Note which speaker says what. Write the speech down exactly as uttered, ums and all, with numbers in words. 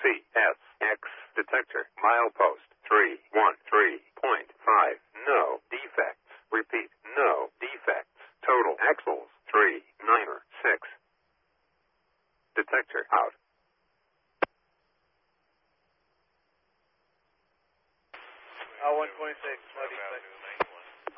Speaker 1: C S X detector milepost three one three point five. No defects. Repeat, no defects. Total axles three nine six. Detector out.
Speaker 2: Uh, one twenty-six, no defects.